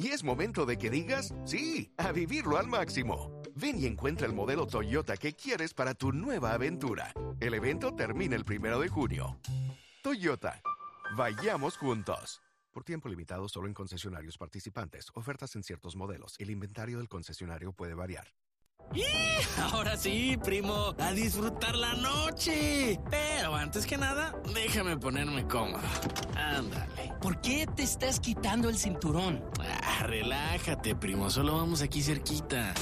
Y es momento de que digas sí, a vivirlo al máximo. Ven y encuentra el modelo Toyota que quieres para tu nueva aventura. El evento termina el 1 de junio. Toyota. Vayamos juntos. Por tiempo limitado solo en concesionarios participantes. Ofertas en ciertos modelos. El inventario del concesionario puede variar. Ahora sí, primo, a disfrutar la noche. Pero antes que nada, déjame ponerme cómodo. Ándale. ¿Por qué te estás quitando el cinturón? Relájate, primo, solo vamos aquí cerquita.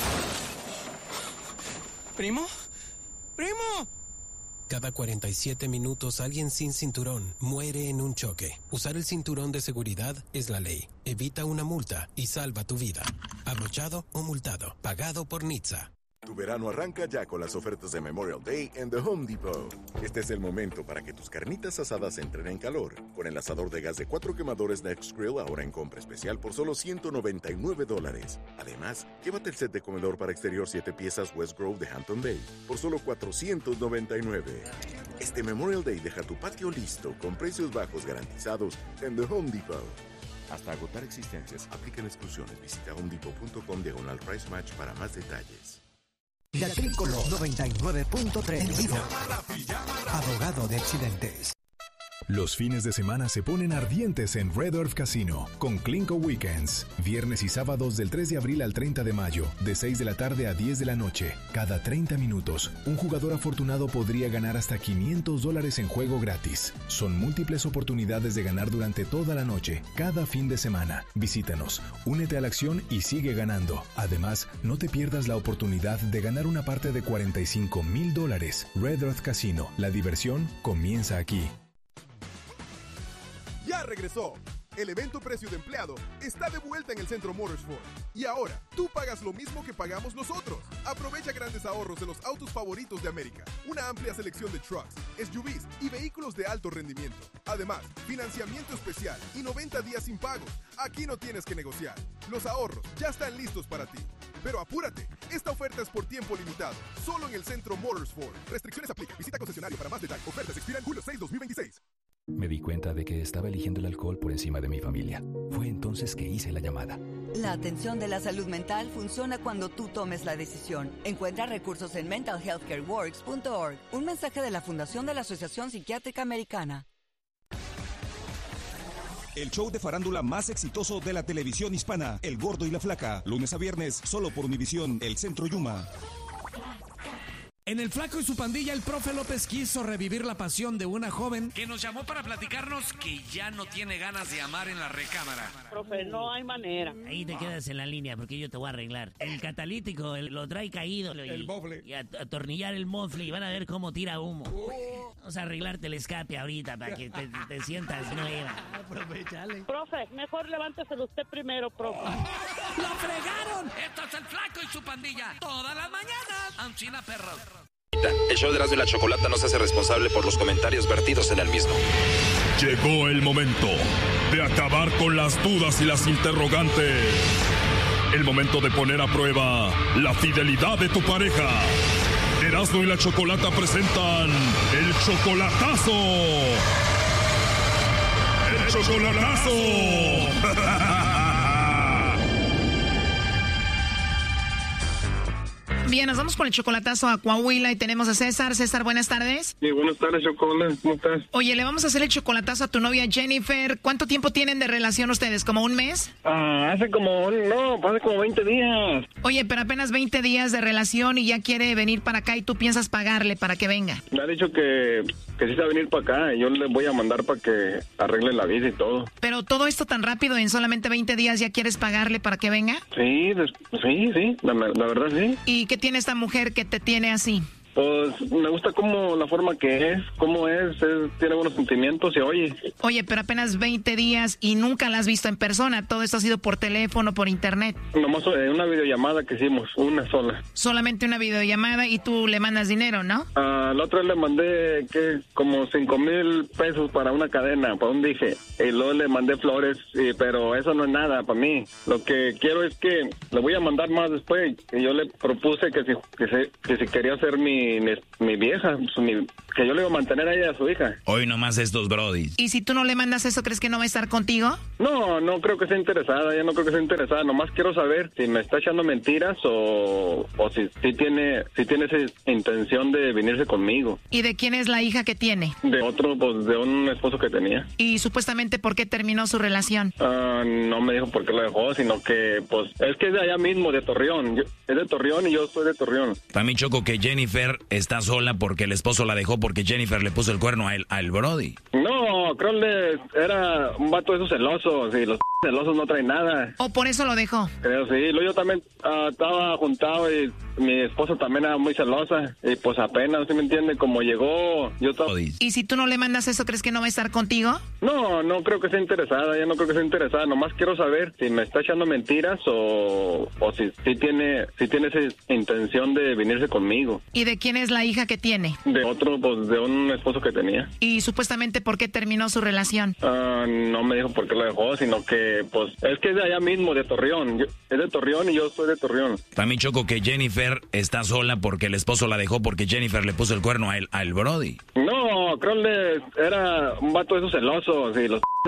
¿Primo? ¡Primo! Cada 47 minutos alguien sin cinturón muere en un choque. Usar el cinturón de seguridad es la ley. Evita una multa y salva tu vida. Abrochado o multado. Pagado por NHTSA. Tu verano arranca ya con las ofertas de Memorial Day en The Home Depot. Este es el momento para que tus carnitas asadas entren en calor. Con el asador de gas de 4 quemadores Next Grill ahora en compra especial por solo $199. Además, llévate el set de comedor para exterior 7 piezas West Grove de Hampton Bay por solo $499. Este Memorial Day deja tu patio listo con precios bajos garantizados en The Home Depot. Hasta agotar existencias, aplican exclusiones. Visita homedepot.com/price match para más detalles. La Tricolor 99.3. Abogado de accidentes. Los fines de semana se ponen ardientes en Red Earth Casino con Clinco Weekends. Viernes y sábados del 3 de abril al 30 de mayo, de 6 de la tarde a 10 de la noche. Cada 30 minutos, un jugador afortunado podría ganar hasta $500 en juego gratis. Son múltiples oportunidades de ganar durante toda la noche, cada fin de semana. Visítanos, únete a la acción y sigue ganando. Además, no te pierdas la oportunidad de ganar una parte de $45,000. Red Earth Casino, la diversión comienza aquí. ¡Ya regresó! El evento Precio de Empleado está de vuelta en el Centro Motorsport. Y ahora, tú pagas lo mismo que pagamos nosotros. Aprovecha grandes ahorros de los autos favoritos de América. Una amplia selección de trucks, SUVs y vehículos de alto rendimiento. Además, financiamiento especial y 90 días sin pagos. Aquí no tienes que negociar. Los ahorros ya están listos para ti. Pero apúrate, esta oferta es por tiempo limitado. Solo en el Centro Motorsport. Restricciones aplican. Visita concesionario para más detalles. Ofertas expiran julio 6, 2026. Me di cuenta de que estaba eligiendo el alcohol por encima de mi familia. Fue entonces que hice la llamada. La atención de la salud mental funciona cuando tú tomes la decisión. Encuentra recursos en mentalhealthcareworks.org. Un mensaje de la Fundación de la Asociación Psiquiátrica Americana. El show de farándula más exitoso de la televisión hispana, El Gordo y la Flaca. Lunes a viernes, solo por Univisión, El Centro Yuma. En El Flaco y su pandilla, el profe López quiso revivir la pasión de una joven que nos llamó para platicarnos que ya no tiene ganas de amar en la recámara. Profe, no hay manera. Ahí te quedas en la línea porque yo te voy a arreglar. El catalítico lo trae caído. El mofle. Y atornillar el mofle y van a ver cómo tira humo. Vamos a arreglarte el escape ahorita para que te sientas nueva. Aprovechale. Profe, mejor levánteselo usted primero, profe. ¡Lo fregaron! Esto es El Flaco y su pandilla. Todas las mañanas. Anchina perros. El show de Erasmo y la Chocolata no se hace responsable por los comentarios vertidos en el mismo. Llegó el momento de acabar con las dudas y las interrogantes. El momento de poner a prueba la fidelidad de tu pareja. Erasmo y la Chocolata presentan El Chocolatazo. ¡El Chocolatazo! Bien, nos vamos con el chocolatazo a Coahuila y tenemos a César. César, buenas tardes. Sí, buenas tardes, Chocolate. ¿Cómo estás? Oye, le vamos a hacer el chocolatazo a tu novia Jennifer. ¿Cuánto tiempo tienen de relación ustedes? ¿Como un mes? Hace como 20 días. Oye, pero apenas 20 días de relación y ya quiere venir para acá y tú piensas pagarle para que venga. Me ha dicho que sí va a venir para acá y yo le voy a mandar para que arregle la visa y todo. Pero todo esto tan rápido, en solamente 20 días ya quieres pagarle para que venga. Sí, la verdad sí. ¿Y qué tiene esta mujer que te tiene así? Pues me gusta como la forma que es, cómo es, tiene buenos sentimientos y oye. Oye, pero apenas 20 días y nunca la has visto en persona, todo esto ha sido por teléfono, por internet. Nomás una videollamada que hicimos, una sola. Solamente una videollamada y tú le mandas dinero, ¿no? La otra le mandé como 5,000 pesos para una cadena, para un dije, y luego le mandé flores, pero eso no es nada para mí. Lo que quiero es que le voy a mandar más después, y yo le propuse que si quería ser mi vieja, que yo le iba a mantener a ella y a su hija. Hoy nomás estos brodis. ¿Y si tú no le mandas eso, crees que no va a estar contigo? No creo que sea interesada, ella no creo que sea interesada. Nomás quiero saber si me está echando mentiras o si tiene esa intención de venirse conmigo. ¿Y de quién es la hija que tiene? De otro, pues de un esposo que tenía. ¿Y supuestamente por qué terminó su relación? No me dijo por qué lo dejó, sino que pues es que es de allá mismo, de Torreón. Es de Torreón y yo soy de Torreón. Para mí, Choco, que Jennifer está sola porque el esposo la dejó porque Jennifer le puso el cuerno al brody. No, creo que era un vato de esos celosos y los celosos no traen nada. ¿O por eso lo dejó? Creo sí. Luego yo también estaba juntado y mi esposa también era muy celosa y pues apenas, ¿sí me entiende? Como llegó, yo estaba... ¿Y si tú no le mandas eso, crees que no va a estar contigo? No creo que sea interesada, ella no creo que sea interesada. Nomás quiero saber si me está echando mentiras o si tiene esa intención de venirse conmigo. ¿Y de quién es la hija que tiene? De otro, pues de un esposo que tenía. ¿Y supuestamente por qué terminó su relación? No me dijo por qué lo dejó, sino que pues es que es de allá mismo, de Torreón. Es de Torreón y yo soy de Torreón. Para mí, Choco, que Jennifer está sola porque el esposo la dejó porque Jennifer le puso el cuerno al brody. No, creo que era un vato de esos celosos y los